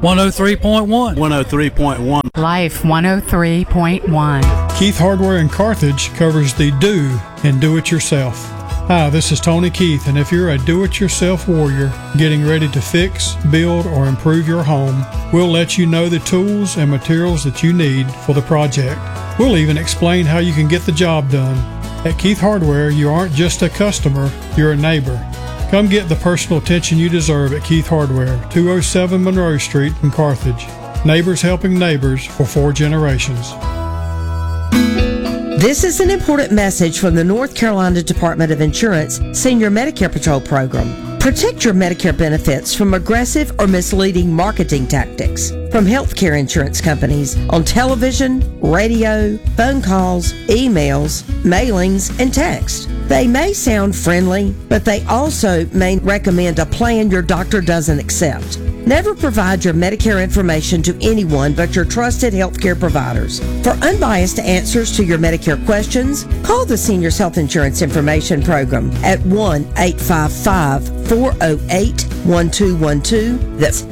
103.1. 103.1. Life 103.1. Keith Hardware in Carthage covers the do and do-it-yourself. Hi, this is Tony Keith, and if you're a do-it-yourself warrior getting ready to fix, build, or improve your home, we'll let you know the tools and materials that you need for the project. We'll even explain how you can get the job done. At Keith Hardware, you aren't just a customer, you're a neighbor. Come get the personal attention you deserve at Keith Hardware, 207 Monroe Street in Carthage. Neighbors helping neighbors for 4 generations. This is an important message from the North Carolina Department of Insurance Senior Medicare Patrol Program. Protect your Medicare benefits from aggressive or misleading marketing tactics from healthcare insurance companies on television, radio, phone calls, emails, mailings, and text. They may sound friendly, but they also may recommend a plan your doctor doesn't accept. Never provide your Medicare information to anyone but your trusted healthcare providers. For unbiased answers to your Medicare questions, call the Seniors Health Insurance Information Program at 1-855-408-1212. That's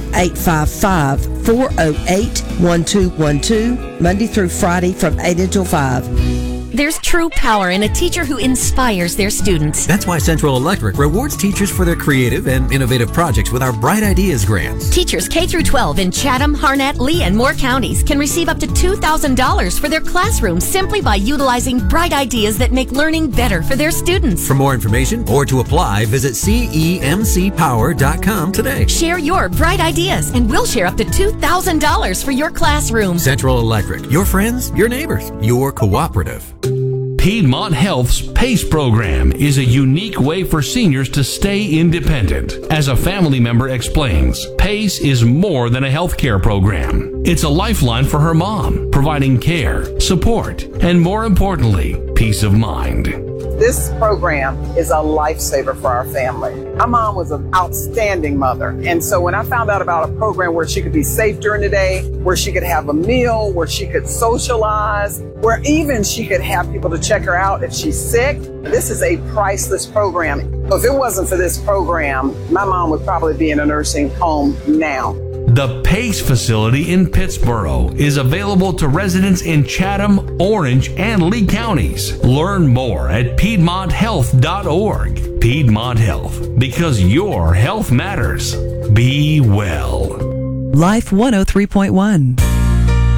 1-855-408-1212, Monday through Friday from 8 until 5. There's true power in a teacher who inspires their students. That's why Central Electric rewards teachers for their creative and innovative projects with our Bright Ideas grants. Teachers K through 12 in Chatham, Harnett, Lee, and Moore counties can receive up to $2,000 for their classroom simply by utilizing bright ideas that make learning better for their students. For more information or to apply, visit cemcpower.com today. Share your bright ideas and we'll share up to $2,000 for your classroom. Central Electric, your friends, your neighbors, your cooperative. Piedmont Health's PACE program is a unique way for seniors to stay independent. As a family member explains, PACE is more than a healthcare program. It's a lifeline for her mom, providing care, support, and more importantly, peace of mind. This program is a lifesaver for our family. My mom was an outstanding mother. And so when I found out about a program where she could be safe during the day, where she could have a meal, where she could socialize, where even she could have people to check her out if she's sick, this is a priceless program. If it wasn't for this program, my mom would probably be in a nursing home now. The PACE facility in Pittsboro is available to residents in Chatham, Orange, and Lee counties. Learn more at PiedmontHealth.org. Piedmont Health, because your health matters. Be well. Life 103.1.